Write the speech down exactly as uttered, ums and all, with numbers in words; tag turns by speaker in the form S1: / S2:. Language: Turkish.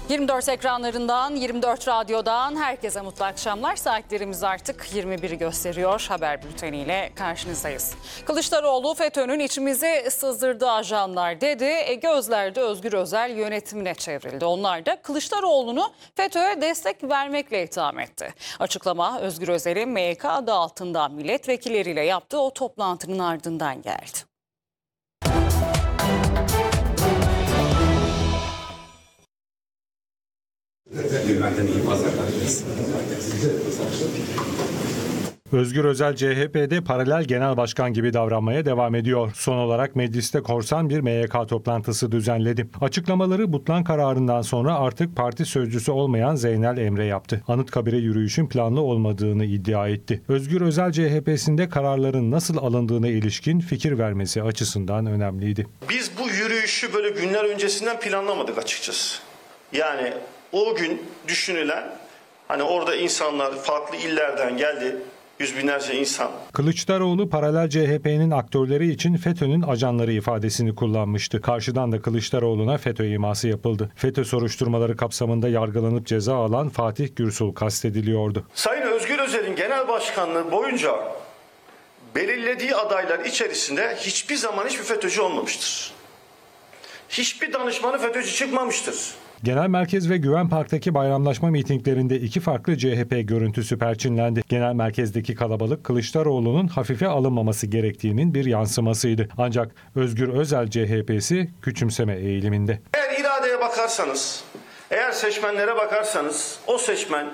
S1: yirmi dört ekranlarından, yirmi dört radyodan herkese mutlu akşamlar. Saatlerimiz artık yirmi biri gösteriyor. Haber bülteniyle karşınızdayız. Kılıçdaroğlu FETÖ'nün içimizi sızdırdığı ajanlar dedi. E, gözler de Özgür Özel yönetimine çevrildi. Onlar da Kılıçdaroğlu'nu FETÖ'ye destek vermekle itham etti. Açıklama Özgür Özel'in M Y K adı altında milletvekilleriyle yaptığı o toplantının ardından geldi.
S2: Özgür Özel C H P'de paralel genel başkan gibi davranmaya devam ediyor. Son olarak mecliste korsan bir M Y K toplantısı düzenledi. Açıklamaları Butlan kararından sonra artık parti sözcüsü olmayan Zeynel Emre yaptı. Anıtkabir'e yürüyüşün planlı olmadığını iddia etti. Özgür Özel C H P'sinde kararların nasıl alındığına ilişkin fikir vermesi açısından önemliydi.
S3: Biz bu yürüyüşü böyle günler öncesinden planlamadık açıkçası. Yani o gün düşünülen, hani orada insanlar farklı illerden geldi. Yüz binlerce insan.
S2: Kılıçdaroğlu paralel C H P'nin aktörleri için FETÖ'nün ajanları ifadesini kullanmıştı. Karşıdan da Kılıçdaroğlu'na FETÖ iması yapıldı. FETÖ soruşturmaları kapsamında yargılanıp ceza alan Fatih Gürsul kastediliyordu.
S3: Sayın Özgür Özel'in genel başkanlığı boyunca belirlediği adaylar içerisinde hiçbir zaman hiçbir FETÖ'cü olmamıştır. Hiçbir danışmanı FETÖ'cü çıkmamıştır.
S2: Genel Merkez ve Güven Park'taki bayramlaşma mitinglerinde iki farklı C H P görüntüsü perçinlendi. Genel Merkez'deki kalabalık Kılıçdaroğlu'nun hafife alınmaması gerektiğinin bir yansımasıydı. Ancak Özgür Özel C H P'si küçümseme eğiliminde.
S3: Eğer iradeye bakarsanız, eğer seçmenlere bakarsanız o seçmen